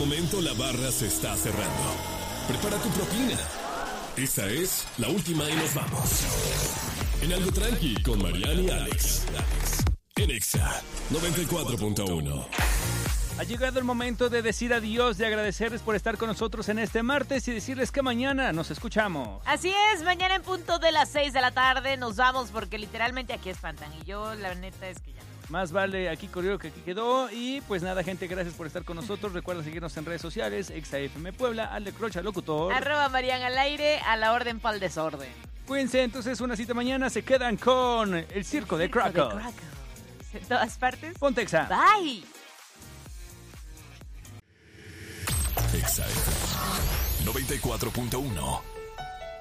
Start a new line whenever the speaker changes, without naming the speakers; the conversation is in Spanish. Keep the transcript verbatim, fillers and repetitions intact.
momento la barra se está cerrando. Prepara tu propina. Esa es la última y nos vamos. En Algo Tranqui con Mariana y Alex. En Exa noventa y cuatro punto uno.
Ha llegado el momento de decir adiós, de agradecerles por estar con nosotros en este martes y decirles que mañana nos escuchamos.
Así es, mañana en punto de las seis de la tarde nos vamos porque literalmente aquí espantan y yo la neta es que ya no.
Más vale aquí corrió que aquí quedó. Y pues nada, gente, gracias por estar con nosotros. Recuerda seguirnos en redes sociales, ExaFM Puebla, Alde Crocha, locutor.
Arroba Marian al aire, a la orden pa'l desorden.
Cuídense, entonces una cita mañana, se quedan con el Circo, el de Crackle.
En todas partes.
Ponte Exa.
Bye.
Exa noventa y cuatro punto uno.